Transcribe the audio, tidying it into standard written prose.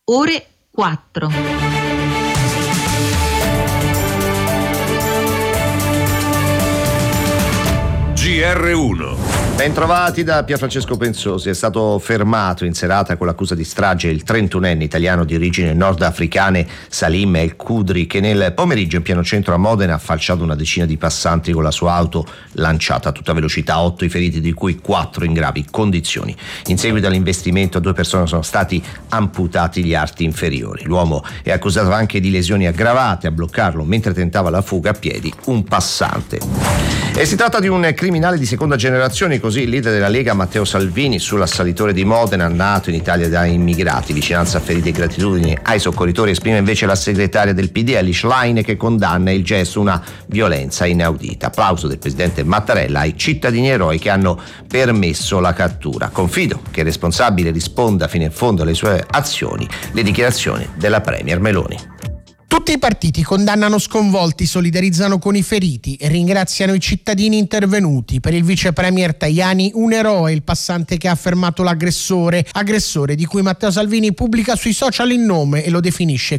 ore 4. GR1. Bentrovati da Pierfrancesco Pensosi. È stato fermato in serata con l'accusa di strage il 31enne italiano di origine nordafricane Salim El Kudri, che nel pomeriggio in pieno centro a Modena ha falciato una decina di passanti con la sua auto lanciata a tutta velocità. 8 i feriti, di cui 4 in gravi condizioni. In seguito all'investimento 2 persone sono stati amputati gli arti inferiori. L'uomo è accusato anche di lesioni aggravate. A bloccarlo mentre tentava la fuga a piedi un passante. E si tratta di un criminale di seconda generazione, così il leader della Lega Matteo Salvini sull'assalitore di Modena, nato in Italia da immigrati. Vicinanza a feriti e gratitudine ai soccorritori esprime invece la segretaria del PD Elly Schlein, che condanna il gesto una violenza inaudita. Applauso del presidente Mattarella ai cittadini eroi che hanno permesso la cattura. Confido che il responsabile risponda fino in fondo alle sue azioni. Le dichiarazioni della premier Meloni. Tutti i partiti condannano sconvolti, solidarizzano con i feriti e ringraziano i cittadini intervenuti. Per il vice premier Tajani un eroe il passante che ha fermato l'aggressore di cui Matteo Salvini pubblica sui social il nome e lo definisce